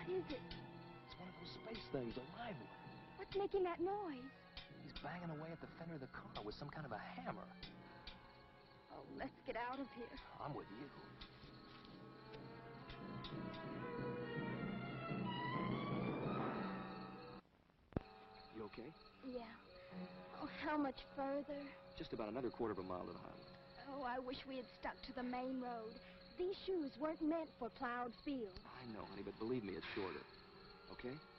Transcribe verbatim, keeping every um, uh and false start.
What is it? It's one of those space things, a live one. What's making that noise? He's banging away at the fender of the car with some kind of a hammer. Oh, let's get out of here. I'm with you. You okay? Yeah. Oh, how much further? Just about another quarter of a mile to the highway. Oh, I wish we had stuck to the main road. These shoes weren't meant for plowed fields. I know, honey, but believe me, it's shorter. Okay?